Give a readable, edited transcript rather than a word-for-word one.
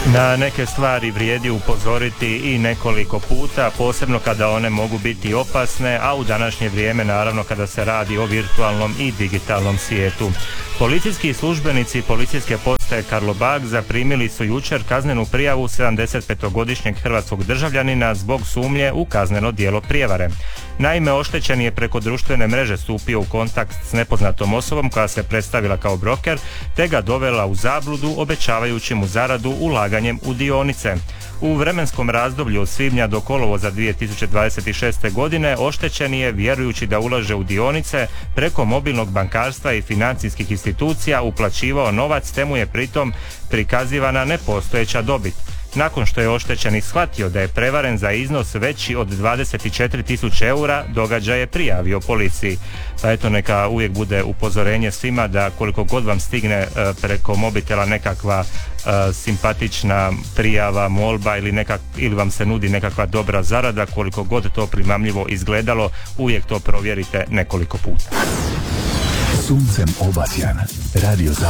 Na neke stvari vrijedi upozoriti i nekoliko puta, posebno kada one mogu biti opasne, a u današnje vrijeme naravno kada se radi o virtualnom i digitalnom svijetu. Policijski službenici policijske postaje Karlobag zaprimili su jučer kaznenu prijavu 75-godišnjeg hrvatskog državljanina zbog sumnje u kazneno djelo prijevare. Naime, oštećen je preko društvene mreže stupio u kontakt s nepoznatom osobom koja se predstavila kao broker, te ga dovela u zabludu obećavajući mu zaradu ulaganjem u dionice. U vremenskom razdoblju od svibnja do kolovoza 2026. godine oštećeni je, vjerujući da ulaže u dionice, preko mobilnog bankarstva i financijskih institucija uplaćivao novac, te mu je pritom prikazivana nepostojeća dobit. Nakon što je oštećeni shvatio da je prevaren za iznos veći od 24.000 eura, događaj je prijavio policiji. Pa eto, neka uvijek bude upozorenje svima da koliko god vam stigne preko mobitela nekakva simpatična prijava, molba ili vam se nudi nekakva dobra zarada, koliko god to primamljivo izgledalo, uvijek to provjerite nekoliko puta. Suncem obasjan, radio